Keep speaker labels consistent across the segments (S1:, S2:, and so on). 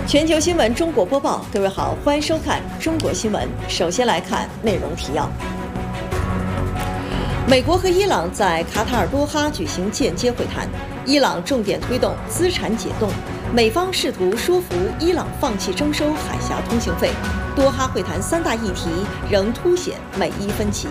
S1: 全球新闻中国播报，各位好，欢迎收看中国新闻。首先来看内容提要：美国和伊朗在卡塔尔多哈举行间接会谈，伊朗重点推动资产解冻，美方试图说服伊朗放弃征收海峡通行费。多哈会谈三大议题仍凸显美伊分歧。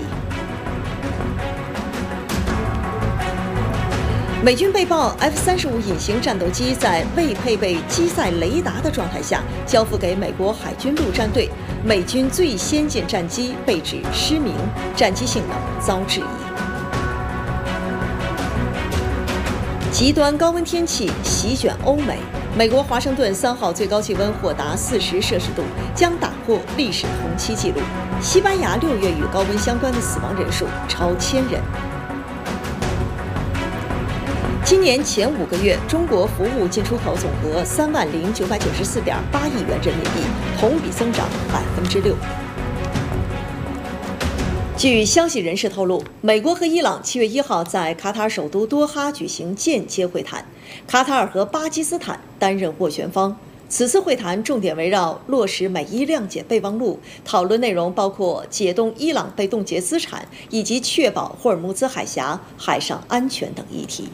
S1: 美军被曝 F-35隐形战斗机在未配备机载雷达的状态下交付给美国海军陆战队，美军最先进战机被指失明，战机性能遭质疑。极端高温天气席卷欧美，美国华盛顿3号最高气温或达40摄氏度，将打破历史同期纪录。西班牙6月与高温相关的死亡人数超1000人。今年前5个月，中国服务进出口总额30994.8亿元人民币，同比增长6%。据消息人士透露，美国和伊朗7月1号在卡塔尔首都多哈举行间接会谈，卡塔尔和巴基斯坦担任斡旋方。此次会谈重点围绕落实美伊谅解备忘录，讨论内容包括解冻伊朗被冻结资产以及确保霍尔木兹海峡海上安全等议题。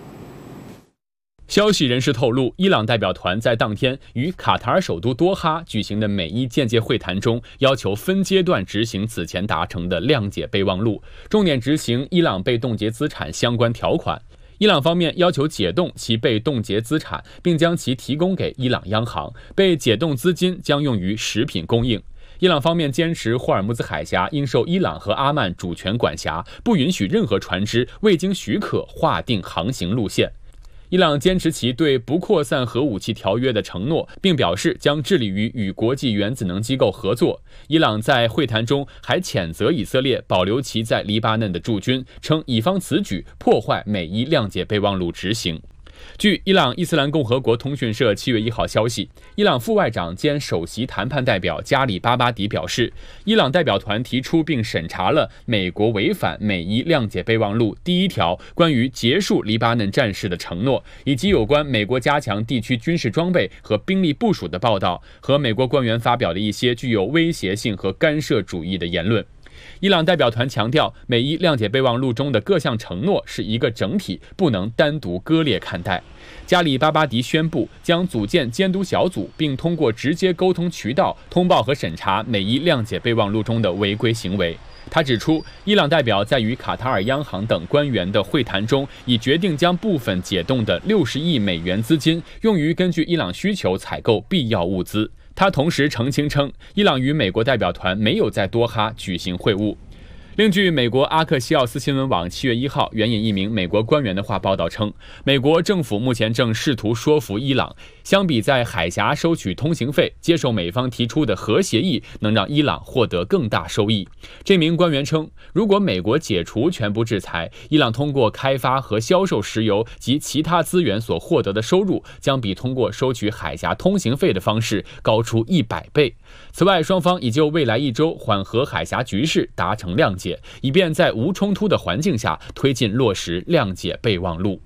S2: 消息人士透露，伊朗代表团在当天与卡塔尔首都多哈举行的美伊间接会谈中，要求分阶段执行此前达成的谅解备忘录，重点执行伊朗被冻结资产相关条款。伊朗方面要求解冻其被冻结资产，并将其提供给伊朗央行，被解冻资金将用于食品供应。伊朗方面坚持霍尔木兹海峡应受伊朗和阿曼主权管辖，不允许任何船只未经许可划定航行路线。伊朗坚持其对不扩散核武器条约的承诺，并表示将致力于与国际原子能机构合作。伊朗在会谈中还谴责以色列保留其在黎巴嫩的驻军，称以方此举破坏美伊谅解备忘录执行。据伊朗伊斯兰共和国通讯社7月1号消息，伊朗副外长兼首席谈判代表加里巴巴迪表示，伊朗代表团提出并审查了美国违反美伊谅解备忘录第1条关于结束黎巴嫩战事的承诺，以及有关美国加强地区军事装备和兵力部署的报道，和美国官员发表的一些具有威胁性和干涉主义的言论。伊朗代表团强调，美伊谅解备忘录中的各项承诺是一个整体，不能单独割裂看待。加里巴巴迪宣布将组建监督小组，并通过直接沟通渠道通报和审查美伊谅解备忘录中的违规行为。他指出，伊朗代表在与卡塔尔央行等官员的会谈中，已决定将部分解冻的60亿美元资金用于根据伊朗需求采购必要物资。他同时澄清称，伊朗与美国代表团没有在多哈举行会晤。另据美国阿克西奥斯新闻网7月1号援引一名美国官员的话报道称，美国政府目前正试图说服伊朗，相比在海峡收取通行费，接受美方提出的核协议能让伊朗获得更大收益。这名官员称，如果美国解除全部制裁，伊朗通过开发和销售石油及其他资源所获得的收入，将比通过收取海峡通行费的方式高出100倍。此外，双方已就未来1周缓和海峡局势达成谅解，以便在无冲突的环境下推进落实谅解备忘录。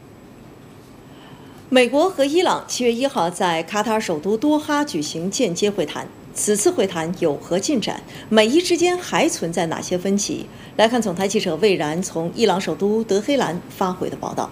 S1: 美国和伊朗7月1号在卡塔尔首都多哈举行间接会谈，此次会谈有何进展？美伊之间还存在哪些分歧？来看总台记者魏然从伊朗首都德黑兰发回的报道。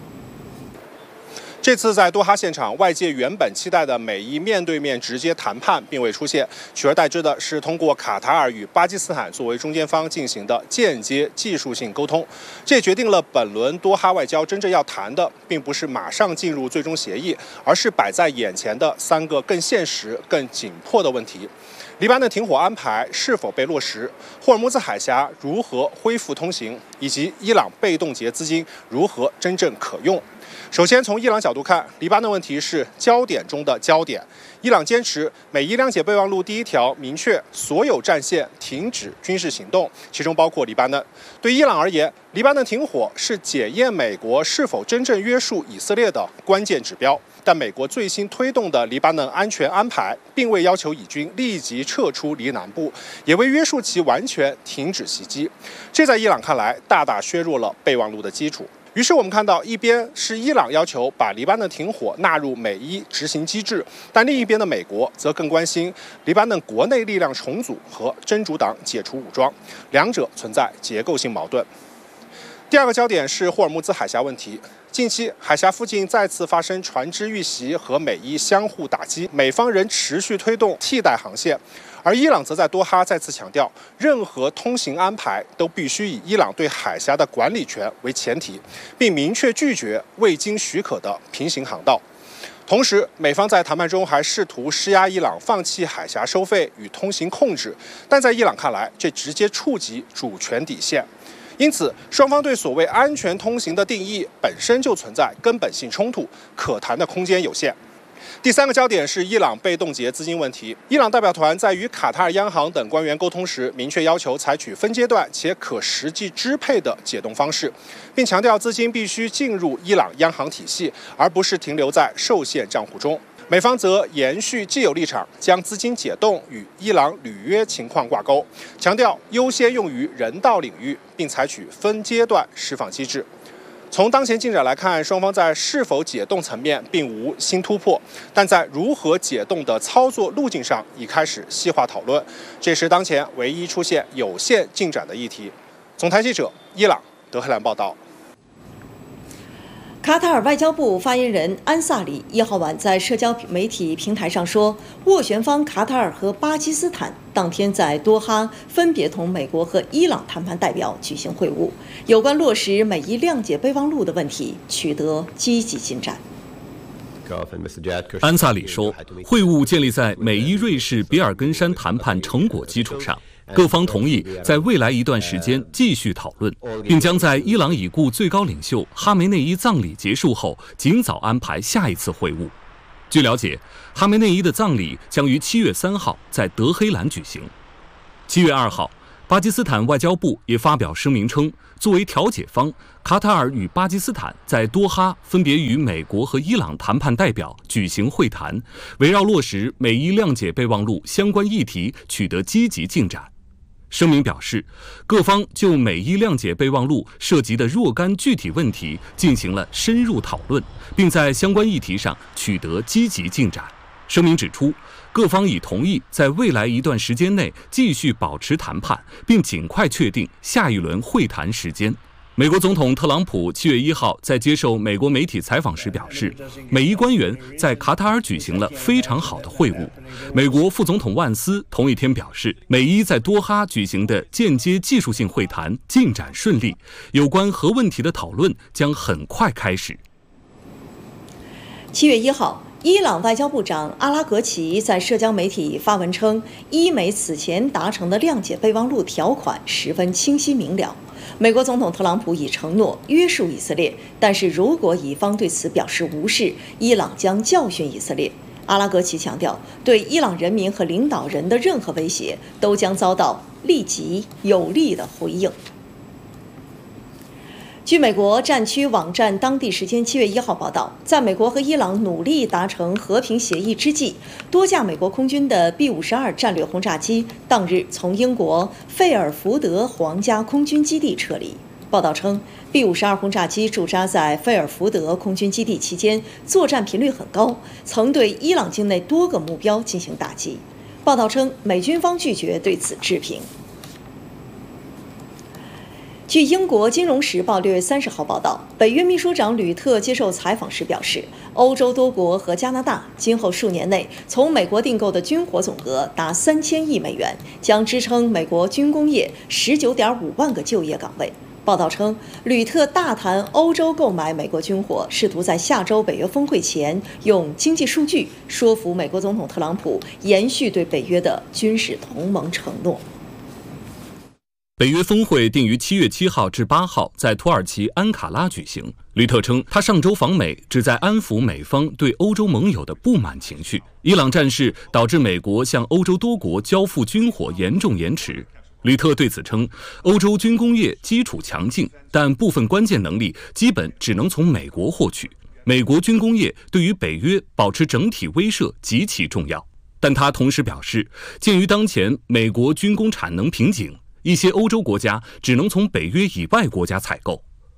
S3: 这次在多哈现场，外界原本期待的美伊面对面直接谈判并未出现，取而代之的是通过卡塔尔与巴基斯坦作为中间方进行的间接技术性沟通。这也决定了本轮多哈外交真正要谈的，并不是马上进入最终协议，而是摆在眼前的3个更现实、更紧迫的问题：黎巴嫩停火安排是否被落实？霍尔木兹海峡如何恢复通行？以及伊朗被冻结资金如何真正可用？首先，从伊朗角度看，黎巴嫩问题是焦点中的焦点。伊朗坚持美伊谅解备忘录第1条明确所有战线停止军事行动，其中包括黎巴嫩。对伊朗而言，黎巴嫩停火是检验美国是否真正约束以色列的关键指标。但美国最新推动的黎巴嫩安全安排，并未要求以军立即撤出黎南部，也未约束其完全停止袭击。这在伊朗看来，大大削弱了备忘录的基础。 于是我们看到，一边是伊朗要求把黎巴嫩停火纳入美伊执行机制，但另一边的美国则更关心黎巴嫩国内力量重组和真主党解除武装，两者存在结构性矛盾。第二个焦点是霍尔木兹海峡问题。近期，海峡附近再次发生船只遇袭和美伊相互打击，美方仍持续推动替代航线，而伊朗则在多哈再次强调，任何通行安排都必须以伊朗对海峡的管理权为前提，并明确拒绝未经许可的平行航道。同时，美方在谈判中还试图施压伊朗放弃海峡收费与通行控制，但在伊朗看来，这直接触及主权底线。因此，双方对所谓安全通行的定义本身就存在根本性冲突，可谈的空间有限。第三个焦点是伊朗被冻结资金问题。伊朗代表团在与卡塔尔央行等官员沟通时，明确要求采取分阶段且可实际支配的解冻方式，并强调资金必须进入伊朗央行体系，而不是停留在受限账户中。美方则延续既有立场，将资金解冻与伊朗履约情况挂钩，强调优先用于人道领域，并采取分阶段释放机制。从当前进展来看，双方在是否解冻层面并无新突破，但在如何解冻的操作路径上已开始细化讨论，这是当前唯一出现有限进展的议题。总台记者伊朗德黑兰报道。
S1: 卡塔尔外交部发言人安萨里1号晚在社交媒体平台上说，斡旋方卡塔尔和巴基斯坦当天在多哈分别同美国和伊朗谈判代表举行会晤，有关落实美伊谅解备忘录的问题取得积极进展。
S4: 安萨里说，会晤建立在美伊瑞士比尔根山谈判成果基础上，各方同意在未来一段时间继续讨论，并将在伊朗已故最高领袖哈梅内伊葬礼结束后尽早安排下一次会晤。据了解，哈梅内伊的葬礼将于7月3号在德黑兰举行。7月2号，巴基斯坦外交部也发表声明称，作为调解方，卡塔尔与巴基斯坦在多哈分别与美国和伊朗谈判代表举行会谈，围绕落实美伊谅解备忘录相关议题取得积极进展。声明表示，各方就美伊谅解备忘录涉及的若干具体问题进行了深入讨论，并在相关议题上取得积极进展。声明指出，各方已同意在未来一段时间内继续保持谈判，并尽快确定下一轮会谈时间。美国总统特朗普7月1号在接受美国媒体采访时表示，美伊官员在卡塔尔举行了非常好的会晤。美国副总统万斯同一天表示，美伊在多哈举行的间接技术性会谈进展顺利，有关核问题的讨论将很快开始。
S1: 7月1号，伊朗外交部长阿拉格齐在社交媒体发文称，伊美此前达成的谅解备忘录条款十分清晰明了。美国总统特朗普已承诺约束以色列，但是如果以方对此表示无视，伊朗将教训以色列。阿拉格齐强调，对伊朗人民和领导人的任何威胁都将遭到立即有力的回应。据美国战区网站当地时间7月1号报道，在美国和伊朗努力达成和平协议之际，多架美国空军的 B-52战略轰炸机当日从英国费尔福德皇家空军基地撤离。报道称 ，B-52轰炸机驻扎在费尔福德空军基地期间，作战频率很高，曾对伊朗境内多个目标进行打击。报道称，美军方拒绝对此置评。据英国《金融时报》6月30号报道，北约秘书长吕特接受采访时表示，欧洲多国和加拿大今后数年内从美国订购的军火总额达3000亿美元，将支撑美国军工业19.5万个就业岗位。报道称，吕特大谈欧洲购买美国军火，试图在下周北约峰会前用经济数据说服美国总统特朗普延续对北约的军事同盟承诺。
S4: 北约峰会定于7月7号至8号在土耳其安卡拉举行。吕特称，他上周访美旨在安抚美方对欧洲盟友的不满情绪。伊朗战事导致美国向欧洲多国交付军火严重延迟。吕特对此称，欧洲军工业基础强劲，但部分关键能力基本只能从美国获取。美国军工业对于北约保持整体威慑极其重要。但他同时表示，鉴于当前美国军工产能瓶颈，一些欧洲国家只能从北约以外国家采购。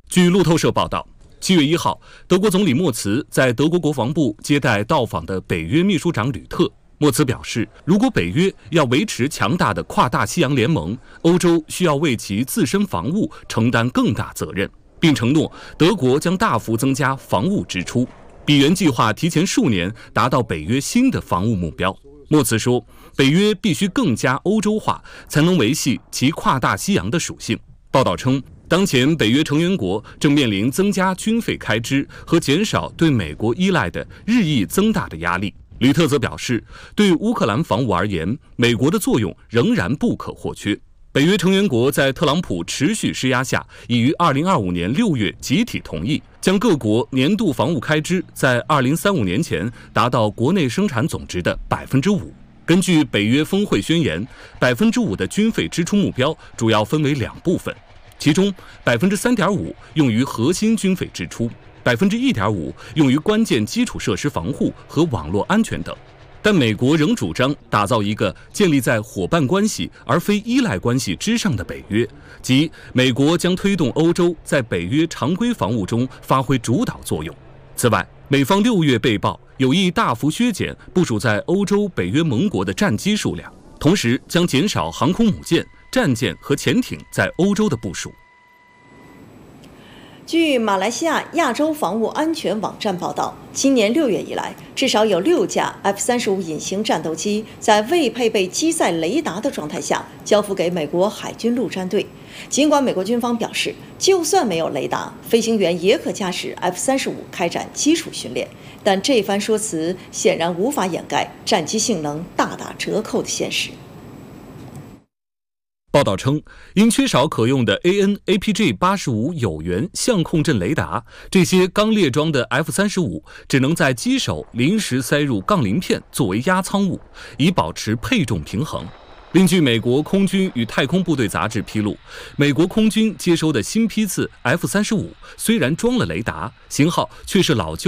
S4: 据路透社报道，7月1号，德国总理默茨在德国国防部接待到访的北约秘书长吕特。默茨表示，如果北约要维持强大的跨大西洋联盟，欧洲需要为其自身防务承担更大责任，并承诺德国将大幅增加防务支出，比原计划提前数年达到北约新的防务目标。默茨说，北约必须更加欧洲化，才能维系其跨大西洋的属性。报道称，当前北约成员国正面临增加军费开支和减少对美国依赖的日益增大的压力。吕特则表示，对乌克兰防务而言，美国的作用仍然不可或缺。北约成员国在特朗普持续施压下，已于2025年6月集体同意，将各国年度防务开支在2035年前达到国内生产总值的5%。根据北约峰会宣言，5%的军费支出目标主要分为2部分，其中3.5%用于核心军费支出，1.5%用于关键基础设施防护和网络安全等。但美国仍主张打造一个建立在伙伴关系而非依赖关系之上的北约，即美国将推动欧洲在北约常规防务中发挥主导作用。此外，美方6月被曝有意大幅削减部署在欧洲北约盟国的战机数量，同时将减少航空母舰、战舰和潜艇在欧洲的部署。
S1: 据马来西亚亚洲防务安全网站报道，今年6月以来，至少有6架 F-35隐形战斗机在未配备机载雷达的状态下交付给美国海军陆战队。尽管美国军方表示，就算没有雷达，飞行员也可驾驶 F-35开展基础训练，但这番说辞显然无法掩盖战机性能大打折扣的现实。
S4: 报道称，因缺少可用的 AN/APG-85有源相控阵雷达，这些刚列装的 F-35只能在机首临时塞入杠铃片作为压舱物，以保持配重平衡。另据美国空军与太空部队杂志披露，美国空军接收的新批次 F-35虽然装了雷达，型号却是老旧